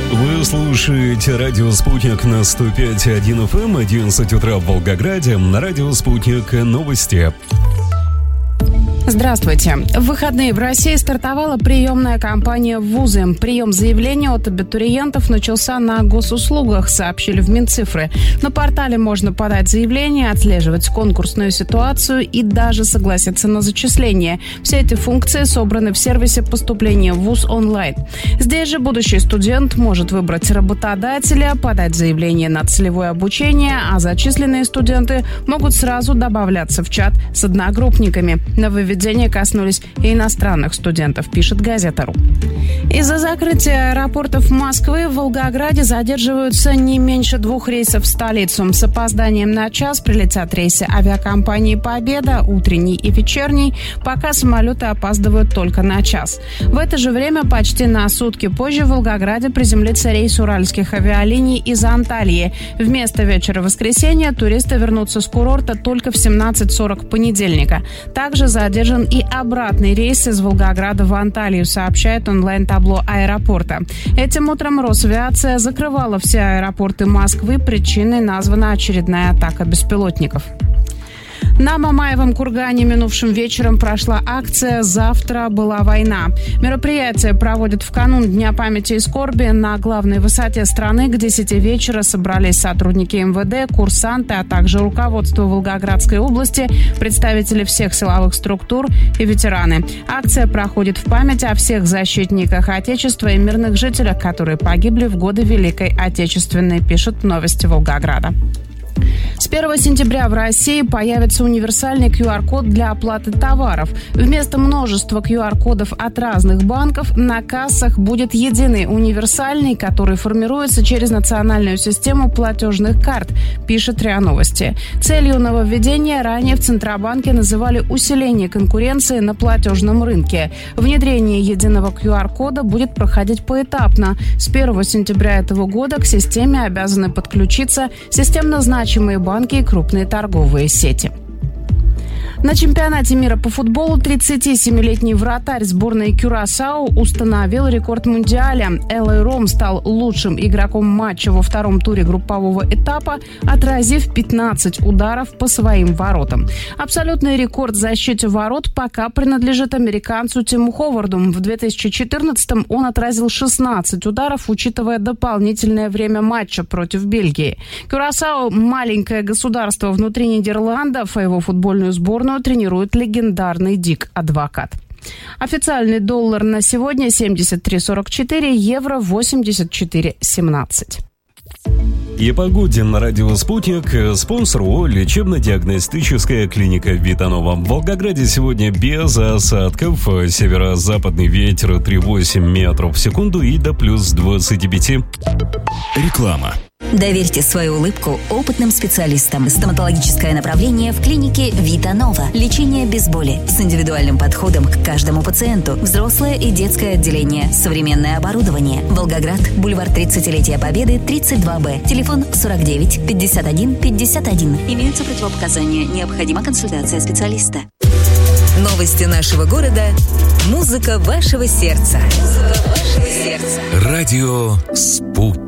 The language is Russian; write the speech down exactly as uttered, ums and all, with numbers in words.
Вы слушаете радио «Спутник» на сто пять и один эф эм, одиннадцать утра в Волгограде. На радио «Спутник» новости. Здравствуйте. В выходные в России стартовала приемная кампания в вузы. Прием заявлений от абитуриентов начался на госуслугах, сообщили в Минцифры. На портале можно подать заявление, отслеживать конкурсную ситуацию и даже согласиться на зачисление. Все эти функции собраны в сервисе поступления в вуз онлайн. Здесь же будущий студент может выбрать работодателя, подать заявление на целевое обучение, а зачисленные студенты могут сразу добавляться в чат с одногруппниками. Нововведения коснулись и иностранных студентов, пишет газета.ру. Из-за закрытия аэропортов Москвы в Волгограде задерживаются не меньше двух рейсов в столицу. С опозданием на час прилетят рейсы авиакомпании «Победа», утренний и вечерний, пока самолеты опаздывают только на час. В это же время почти на сутки позже в Волгограде приземлится рейс уральских авиалиний из Анталии. Вместо вечера воскресенья туристы вернутся с курорта только в семнадцать сорок понедельника. Также задержан и обратный рейс из Волгограда в Анталию, сообщает онлайн-табло аэропорта. Этим утром Росавиация закрывала все аэропорты Москвы. Причиной названа очередная атака беспилотников. На Мамаевом кургане минувшим вечером прошла акция «Завтра была война». Мероприятие проводят в канун Дня памяти и скорби на главной высоте страны. К десяти вечера собрались сотрудники эм вэ дэ, курсанты, а также руководство Волгоградской области, представители всех силовых структур и ветераны. Акция проходит в память о всех защитниках Отечества и мирных жителях, которые погибли в годы Великой Отечественной, пишут новости Волгограда. С первого сентября в России появится универсальный ку ар код для оплаты товаров. Вместо множества ку ар кодов от разных банков на кассах будет единый универсальный, который формируется через национальную систему платежных карт, пишет РИА Новости. Целью нововведения ранее в Центробанке называли усиление конкуренции на платежном рынке. Внедрение единого ку ар кода будет проходить поэтапно. С первого сентября этого года к системе обязаны подключиться системно значимые банки и крупные торговые сети. На чемпионате мира по футболу тридцатисемилетний вратарь сборной Кюрасао установил рекорд Мундиаля. Элой Ром стал лучшим игроком матча во втором туре группового этапа, отразив пятнадцать ударов по своим воротам. Абсолютный рекорд в защите ворот пока принадлежит американцу Тиму Ховарду. В две тысячи четырнадцатом он отразил шестнадцать ударов, учитывая дополнительное время матча против Бельгии. Кюрасао – маленькое государство внутри Нидерландов, а его футбольную сборную тренирует легендарный Дик Адвокат. Официальный доллар на сегодня семьдесят три сорок четыре, евро восемьдесят четыре семнадцать. И погоде на радио «Спутник». Спонсор ООО «Лечебно-диагностическая клиника Витанова». В Волгограде сегодня без осадков. Северо-западный ветер три целых восемь десятых метров в секунду и до плюс двадцати пяти. Реклама. Доверьте свою улыбку опытным специалистам. Стоматологическое направление в клинике Витанова. Лечение без боли с индивидуальным подходом к каждому пациенту. Взрослое и детское отделение. Современное оборудование. Волгоград. Бульвар тридцатилетия Победы, тридцать два Б. Телефон сорок девять пятьдесят один пятьдесят один. Имеются противопоказания. Необходима консультация специалиста. Новости нашего города. Музыка вашего сердца. Музыка вашего сердца. Радио «Спутник».